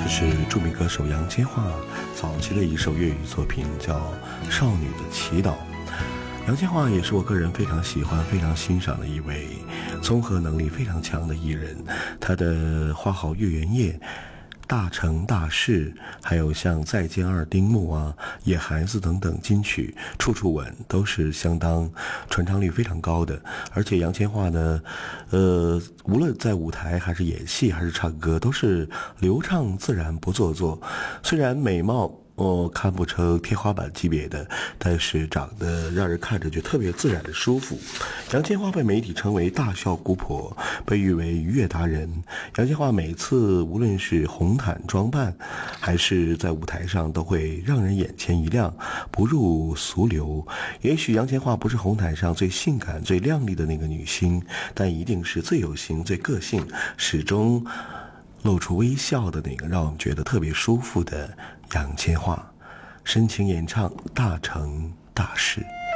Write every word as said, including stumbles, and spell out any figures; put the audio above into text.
这是著名歌手杨千嬅早期的一首粤语作品，叫《少女的祈祷》。杨千嬅也是我个人非常喜欢非常欣赏的一位综合能力非常强的艺人，她的《花好月圆夜》、大成大事，还有像再见二丁目啊、野孩子等等金曲，处处吻都是相当传唱率非常高的。而且杨千嬅呢，呃，无论在舞台还是演戏还是唱歌，都是流畅自然不做作。虽然美貌哦，看不成天花板级别的，但是长得让人看着就特别自然的舒服。杨千嬅被媒体称为大笑姑婆，被誉为愉悦达人。杨千嬅每次无论是红毯装扮，还是在舞台上，都会让人眼前一亮，不入俗流。也许杨千嬅不是红毯上最性感、最靓丽的那个女星，但一定是最有型、最个性，始终露出微笑的那个让我们觉得特别舒服的杨千嬅。深情演唱《大成大事》。